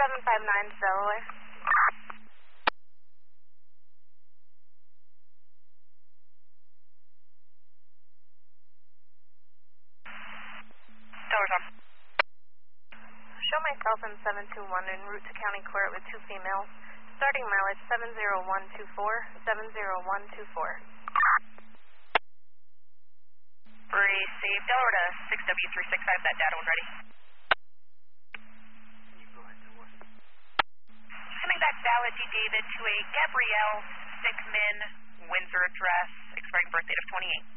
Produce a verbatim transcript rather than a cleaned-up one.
seven five nine Delaware. Delaware Tom. Show myself in seven two one en route to County Court with two females. Starting mileage seven zero one two four, seven zero one two four. Receive Delaware to six W three six five, that data when ready. Sending back valid D. David to a Gabrielle Sickman, Windsor address, expiring birth date of twenty-eight.